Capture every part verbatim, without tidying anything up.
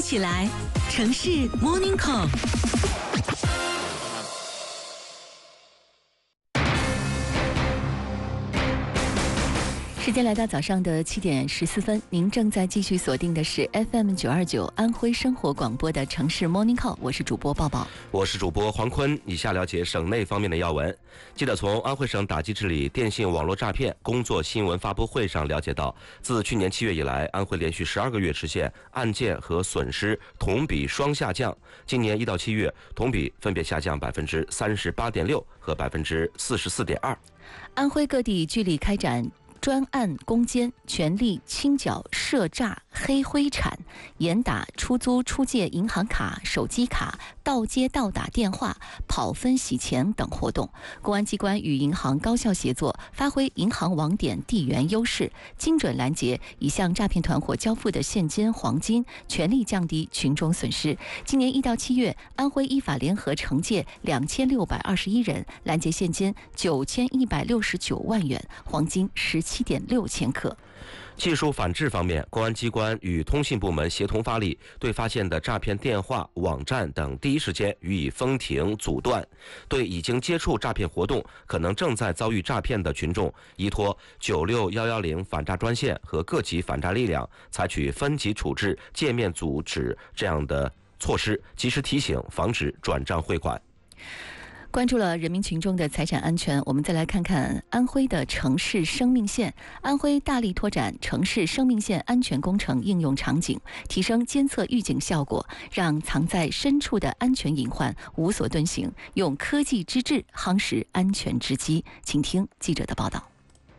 起来，城市 Morning Call。时间来到早上的七点十四分，您正在继续锁定的是 F M 九二九安徽生活广播的城市 Morning Call， 我是主播抱抱， 我是主播黄坤。以下了解省内方面的要闻。记者从安徽省打击治理电信网络诈骗工作新闻发布会上了解到，自去年七月以来，安徽连续十二个月实现案件和损失同比双下降。今年一到七月，同比分别下降百分之三十八点六和百分之四十四点二。 安徽各地据力开展专案攻坚，全力清剿涉诈黑灰产，严打出租出借银行卡、手机卡、盗接盗打电话、跑分洗钱等活动。公安机关与银行高效协作，发挥银行网点地缘优势，精准拦截已向诈骗团伙交付的现金、黄金，全力降低群众损失。今年一到七月，安徽依法联合惩戒两千六百二十一人，拦截现金九千一百六十九万元，黄金十七点六千克。 技术反制方面，公安机关与通信部门协同发力，对发现的诈骗电话、网站等第一时间予以封停阻断，对已经接触诈骗活动、可能正在遭遇诈骗的群众，依托九六一一零反诈专线和各级反诈力量，采取分级处置、界面阻止这样的措施，及时提醒，防止转账汇款。 关注了人民群众的财产安全，我们再来看看安徽的城市生命线。安徽大力拓展城市生命线安全工程应用场景，提升监测预警效果，让藏在深处的安全隐患无所遁形，用科技之智夯实安全之基。请听记者的报道。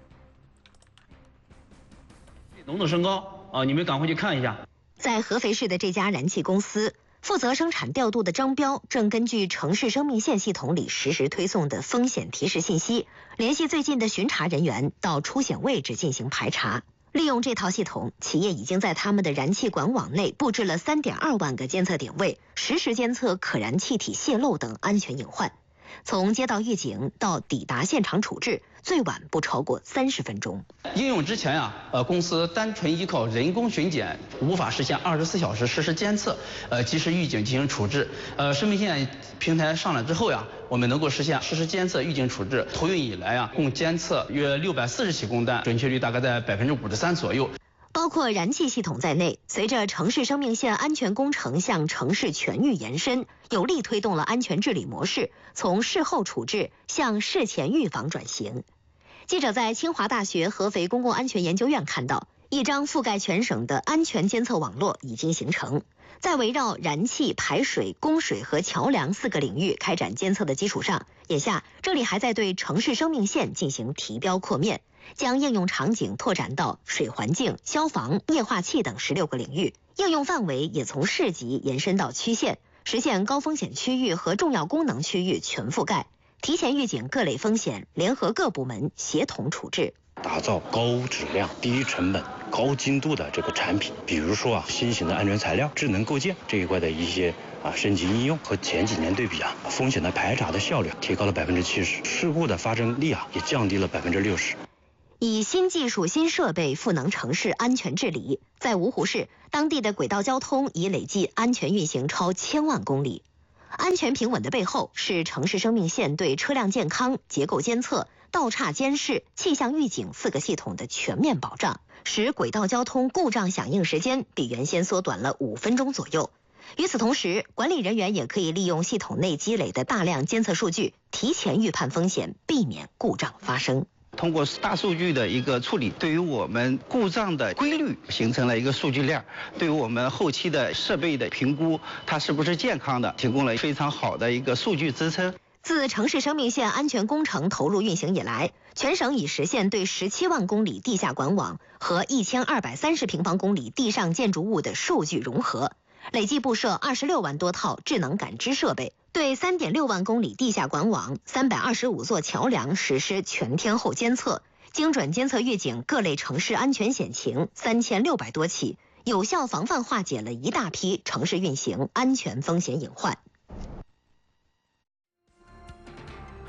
浓度升高啊，你们赶快去看一下。 在合肥市的这家燃气公司，负责生产调度的张彪正根据城市生命线系统里实时推送的风险提示信息，联系最近的巡查人员到出险位置进行排查。利用这套系统，企业已经在他们的燃气管网内布置了 三点二万个监测点位，实时监测可燃气体泄漏等安全隐患。从接到预警到抵达现场处置，最晚不超过三十分钟。 应用之前啊，呃，公司单纯依靠人工巡检，无法实现二十四小时实时监测，呃，及时预警进行处置。呃，生命线平台上来之后呀，我们能够实现实时监测、预警处置。投运以来啊，共监测约六百四十起工单，准确率大概在百分之五十三左右。 包括燃气系统在内，随着城市生命线安全工程向城市全域延伸，有力推动了安全治理模式从事后处置向事前预防转型。记者在清华大学合肥公共安全研究院看到，一张覆盖全省的安全监测网络已经形成。在围绕燃气、排水、供水和桥梁四个领域开展监测的基础上，眼下这里还在对城市生命线进行提标扩面，将应用场景拓展到水环境、消防、液化气等十六个领域，应用范围也从市级延伸到区县，实现高风险区域和重要功能区域全覆盖，提前预警各类风险，联合各部门协同处置。 打造高质量、低成本、高精度的这个产品，比如说啊，新型的安全材料、智能构件这一块的一些啊升级应用，和前几年对比啊，风险的排查的效率提高了百分之七十，事故的发生率啊也降低了百分之六十。 以新技术、新设备赋能城市安全治理，在芜湖市，当地的轨道交通已累计安全运行超千万公里。安全平稳的背后，是城市生命线对车辆健康、结构监测、道岔监视、气象预警四个系统的全面保障，使轨道交通故障响应时间比原先缩短了五分钟左右。与此同时，管理人员也可以利用系统内积累的大量监测数据，提前预判风险，避免故障发生。 通过大数据的一个处理，对于我们故障的规律形成了一个数据链，对于我们后期的设备的评估，它是不是健康的，提供了非常好的一个数据支撑。 自城市生命线安全工程投入运行以来，全省已实现对十七万公里地下管网和一千二百三十平方公里地上建筑物的数据融合，累计布设二十六万多套智能感知设备，对 三点六万公里地下管网、三百二十五座桥梁实施全天候监测，精准监测预警各类城市安全险情三千六百多起，有效防范化解了一大批城市运行安全风险隐患。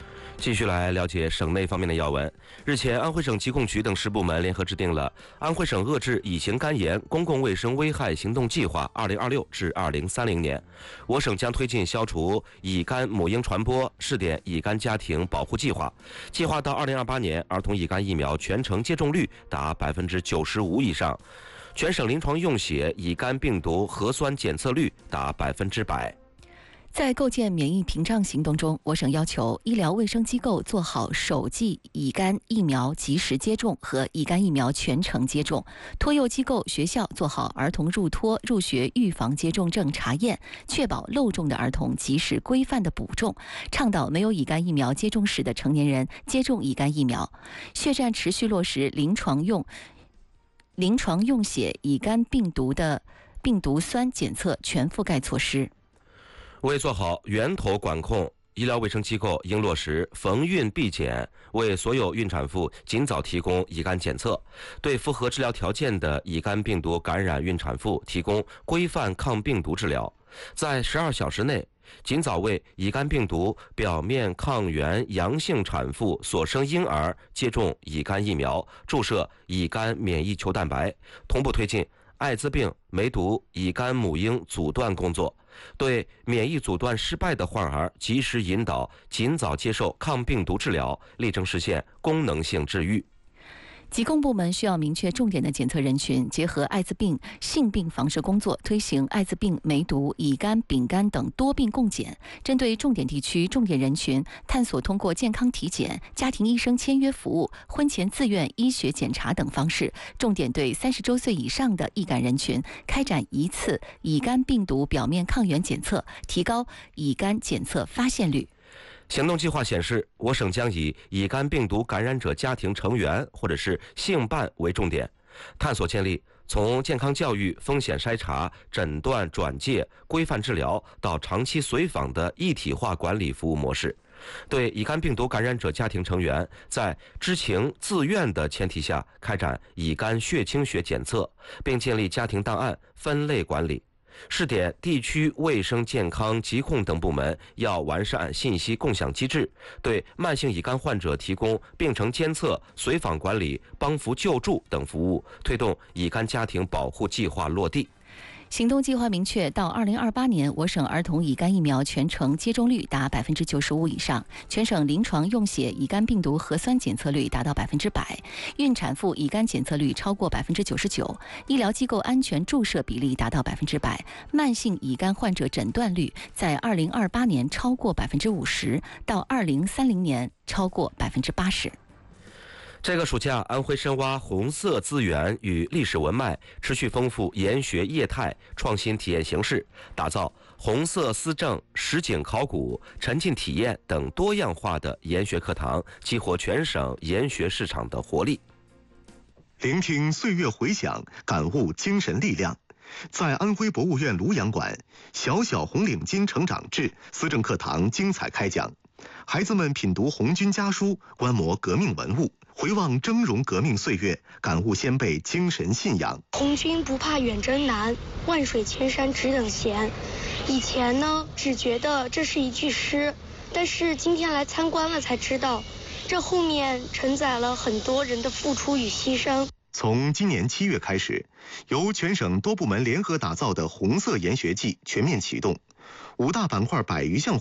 继续来了解省内方面的要闻。日前，安徽省疾控局等十部门联合制定了《安徽省遏制乙型肝炎公共卫生危害行动计划（二零二六至二零三零年）》，我省将推进消除乙肝母婴传播试点乙肝家庭保护计划。计划到二零二八年，儿童乙肝疫苗全程接种率达百分之九十五以上，全省临床用血乙肝病毒核酸检测率达百分之百。 在构建免疫屏障行动中，我省要求医疗卫生机构做好首剂乙肝疫苗及时接种和乙肝疫苗全程接种，托幼机构、学校做好儿童入托、入学预防接种证查验，确保漏种的儿童及时规范的补种，倡导没有乙肝疫苗接种史的成年人接种乙肝疫苗，血战持续落实临床用临床用血乙肝病毒的病毒酸检测全覆盖措施。 为做好源头管控，医疗卫生机构应落实逢孕必检，为所有孕产妇尽早提供乙肝检测，对符合治疗条件的乙肝病毒感染孕产妇提供规范抗病毒治疗，在十二小时内尽早为乙肝病毒表面抗原阳性产妇所生婴儿接种乙肝疫苗，注射乙肝免疫球蛋白，同步推进艾滋病、梅毒、乙肝母婴阻断工作，对免疫阻断失败的患儿及时引导尽早接受抗病毒治疗，力争实现功能性治愈。 疾控部门需要明确重点的检测人群，结合艾滋病、性病防治工作，推行艾滋病、梅毒、乙肝、丙肝等多病共检。针对重点地区、重点人群，探索通过健康体检、家庭医生签约服务、婚前自愿医学检查等方式，重点对三十周岁以上的易感人群开展一次乙肝病毒表面抗原检测，提高乙肝检测发现率。 行动计划显示，我省将以乙肝病毒感染者家庭成员或者是性伴为重点，探索建立从健康教育、风险筛查、诊断转介、规范治疗到长期随访的一体化管理服务模式，对乙肝病毒感染者家庭成员在知情自愿的前提下开展乙肝血清学检测，并建立家庭档案分类管理。试点地区卫生健康疾控等部门要完善信息共享机制，对慢性乙肝患者提供病程监测、随访管理、帮扶救助等服务，推动乙肝家庭保护计划落地。 行动计划明确，到二零二八年，我省儿童乙肝疫苗全程接种率达百分之九十五以上，全省临床用血乙肝病毒核酸检测率达到百分之百，孕产妇乙肝检测率超过百分之九十九，医疗机构安全注射比例达到百分之百，慢性乙肝患者诊断率在二零二八年超过百分之五十，到二零三零年超过百分之八十。 这个暑假，安徽深挖红色资源与历史文脉，持续丰富研学业态，创新体验形式，打造红色思政、实景考古、沉浸体验等多样化的研学课堂，激活全省研学市场的活力。 聆听岁月回响，感悟精神力量。在安徽博物院庐阳馆，小小红领巾成长志思政课堂精彩开讲，孩子们品读红军家书，观摩革命文物，回望峥嵘革命岁月，感悟先辈精神信仰。 红军不怕远征难，万水千山只等闲。以前呢，只觉得这是一句诗，但是今天来参观了才知道，这后面承载了很多人的付出与牺牲。 从今年七月开始，由全省多部门联合打造的红色研学季全面启动，五大板块百余项